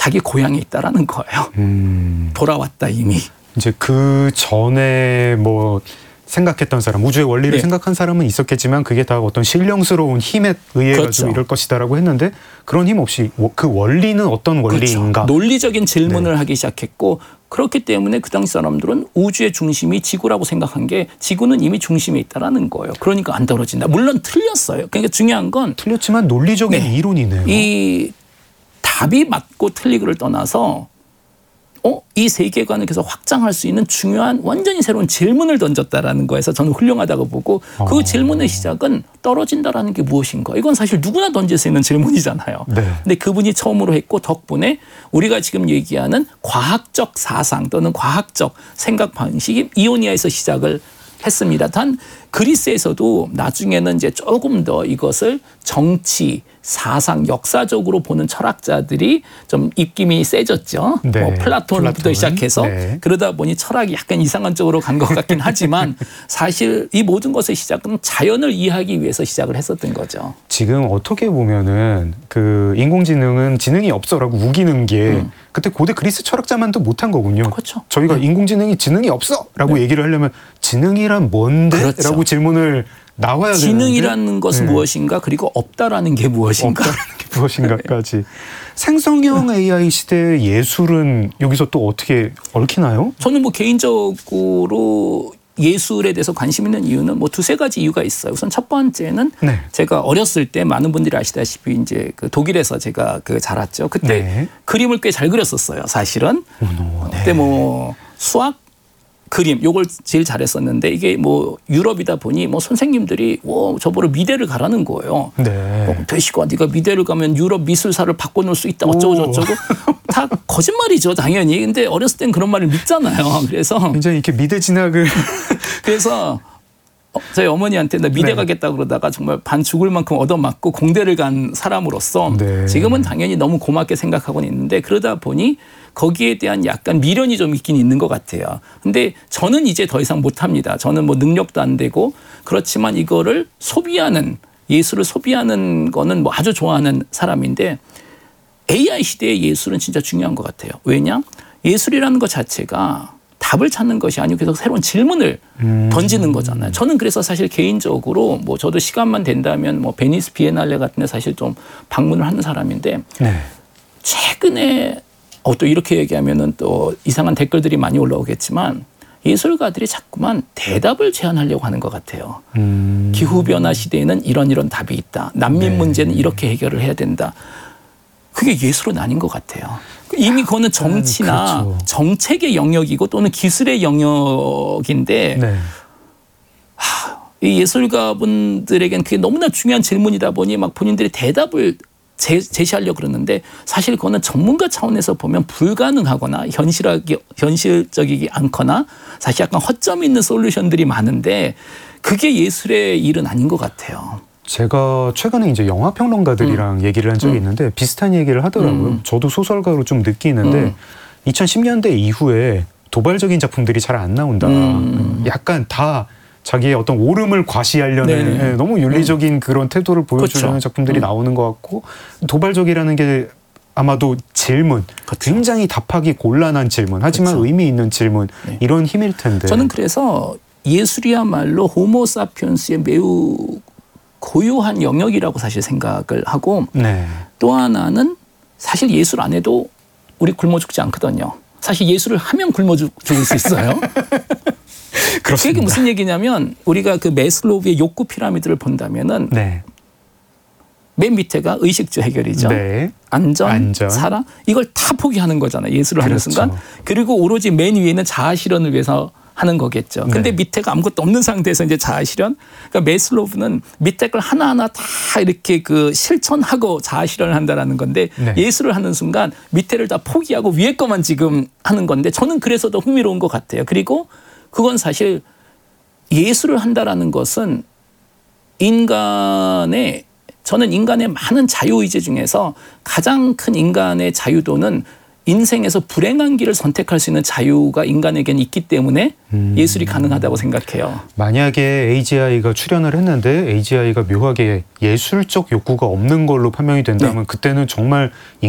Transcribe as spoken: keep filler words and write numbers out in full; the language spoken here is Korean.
자기 고향에 있다라는 거예요. 음. 돌아왔다 이미. 이제 그 전에 뭐 생각했던 사람, 우주의 원리를 네. 생각한 사람은 있었겠지만 그게 다 어떤 신령스러운 힘에 의해 그렇죠. 가지고 이럴 것이다라고 했는데 그런 힘 없이 그 원리는 어떤 원리인가? 그렇죠. 논리적인 질문을 네. 하기 시작했고 그렇기 때문에 그 당시 사람들은 우주의 중심이 지구라고 생각한 게 지구는 이미 중심에 있다라는 거예요. 그러니까 안 떨어진다. 물론 틀렸어요. 그러니까 중요한 건 틀렸지만 논리적인 네. 이론이네요. 이 답이 맞고 틀리고를 떠나서 어? 이 세계관을 계속 확장할 수 있는 중요한 완전히 새로운 질문을 던졌다라는 거에서 저는 훌륭하다고 보고 그 어. 질문의 시작은 떨어진다라는 게 무엇인가. 이건 사실 누구나 던질 수 있는 질문이잖아요. 네. 근데 그분이 처음으로 했고 덕분에 우리가 지금 얘기하는 과학적 사상 또는 과학적 생각 방식이 이오니아에서 시작을 했습니다. 단 그리스에서도 나중에는 이제 조금 더 이것을 정치, 사상, 역사적으로 보는 철학자들이 좀 입김이 세졌죠. 네. 뭐 플라톤부터 플라톤. 시작해서 네. 그러다 보니 철학이 약간 이상한 쪽으로 간 것 같긴 하지만 사실 이 모든 것의 시작은 자연을 이해하기 위해서 시작을 했었던 거죠. 지금 어떻게 보면은 그 인공지능은 지능이 없어라고 우기는 게 음. 그때 고대 그리스 철학자만도 못한 거군요. 그렇죠. 저희가 네. 인공지능이 지능이 없어라고 네. 얘기를 하려면 지능이란 뭔데? 그렇죠. 라고 질문을 나와야 되는데 지능이라는 것은 네. 무엇인가 그리고 없다라는 게 무엇인가. 없다는 게 무엇인가까지. 생성형 에이아이 시대의 예술은 여기서 또 어떻게 얽히나요? 저는 뭐 개인적으로 예술에 대해서 관심 있는 이유는 뭐 두세 가지 이유가 있어요. 우선 첫 번째는 네. 제가 어렸을 때 많은 분들이 아시다시피 이제 그 독일에서 제가 그 자랐죠. 그때 네. 그림을 꽤 잘 그렸었어요. 사실은. 오, 네. 그때 뭐 수학 그림 요걸 제일 잘했었는데 이게 뭐 유럽이다 보니 뭐 선생님들이 뭐 저보러 미대를 가라는 거예요. 네. 뭐 대시가 네가 미대를 가면 유럽 미술사를 바꿔놓을 수 있다 어쩌고 오. 저쩌고 다 거짓말이죠 당연히. 근데 어렸을 땐 그런 말을 믿잖아요. 그래서 굉장히 이렇게 미대 진학을 그래서 어, 저희 어머니한테 나 미대 네. 가겠다 그러다가 정말 반 죽을 만큼 얻어맞고 공대를 간 사람으로서 네. 지금은 당연히 너무 고맙게 생각하고는 있는데 그러다 보니 거기에 대한 약간 미련이 좀 있긴 있는 것 같아요. 근데 저는 이제 더 이상 못합니다. 저는 뭐 능력도 안 되고 그렇지만 이거를 소비하는 예술을 소비하는 거는 뭐 아주 좋아하는 사람인데 에이아이 시대의 예술은 진짜 중요한 것 같아요. 왜냐? 예술이라는 것 자체가 답을 찾는 것이 아니고 계속 새로운 질문을 음. 던지는 거잖아요. 저는 그래서 사실 개인적으로 뭐 저도 시간만 된다면 뭐 베니스 비엔날레 같은 데 사실 좀 방문을 하는 사람인데 네. 최근에 어, 또 이렇게 얘기하면은 또 이상한 댓글들이 많이 올라오겠지만 예술가들이 자꾸만 대답을 제안하려고 하는 것 같아요. 음. 기후변화 시대에는 이런 이런 답이 있다. 난민 네. 문제는 이렇게 해결을 해야 된다. 그게 예술은 아닌 것 같아요. 이미 그거는 정치나 그렇죠. 정책의 영역이고 또는 기술의 영역인데 네. 하, 이 예술가분들에겐 그게 너무나 중요한 질문이다 보니 막 본인들이 대답을 제, 제시하려고 그러는데 사실 그거는 전문가 차원에서 보면 불가능하거나 현실하기, 현실적이지 않거나 사실 약간 허점이 있는 솔루션들이 많은데 그게 예술의 일은 아닌 것 같아요. 제가 최근에 이제 영화 평론가들이랑 음. 얘기를 한 적이 음. 있는데 비슷한 얘기를 하더라고요. 음. 저도 소설가로 좀 느끼는데 음. 이천십 년대 이후에 도발적인 작품들이 잘 안 나온다. 음. 약간 다 자기의 어떤 오름을 과시하려는 네, 너무 윤리적인 음. 그런 태도를 보여주려는 그렇죠. 작품들이 음. 나오는 것 같고 도발적이라는 게 아마도 질문, 그렇죠. 굉장히 답하기 곤란한 질문, 하지만 그렇죠. 의미 있는 질문 네. 이런 힘일 텐데. 저는 그래서 예술이야말로 호모사피엔스의 매우 고유한 영역이라고 사실 생각을 하고 네. 또 하나는 사실 예술 안 해도 우리 굶어 죽지 않거든요. 사실 예술을 하면 굶어 죽을 수 있어요. 그게 무슨 얘기냐면 우리가 그 메슬로우의 욕구 피라미드를 본다면은 네. 맨 밑에가 의식주 해결이죠. 네. 안전, 안전, 사랑 이걸 다 포기하는 거잖아요. 예술을 그렇죠. 하는 순간. 그리고 오로지 맨 위에는 자아 실현을 위해서 하는 거겠죠. 근데 네. 밑에가 아무것도 없는 상태에서 이제 자아 실현. 그러니까 메슬로우는 밑에 걸 하나하나 다 이렇게 그 실천하고 자아 실현을 한다라는 건데 네. 예술을 하는 순간 밑에를 다 포기하고 위에 거만 지금 하는 건데 저는 그래서 더 흥미로운 것 같아요. 그리고 그건 사실 예술을 한다라는 것은 인간의 저는 인간의 많은 자유의지 중에서 가장 큰 인간의 자유도는 인생에서 불행한 길을 선택할 수 있는 자유가 인간에게는 있기 때문에 음. 예술이 가능하다고 생각해요. 만약에 에이지아이가 출연을 했는데 에이지아이가 묘하게 예술적 욕구가 없는 걸로 판명이 된다면 네. 그때는 정말